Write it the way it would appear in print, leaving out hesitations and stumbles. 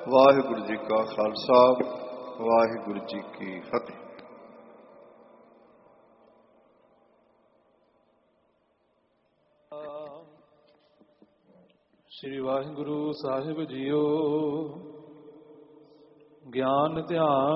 ਵਾਹਿਗੁਰੂ ਜੀ ਕਾ ਖਾਲਸਾ, ਵਾਹਿਗੁਰੂ ਜੀ ਕੀ ਫਤਿਹ। ਸ੍ਰੀ ਵਾਹਿਗੁਰੂ ਸਾਹਿਬ ਜੀਓ। ਗਿਆਨ ਧਿਆਨ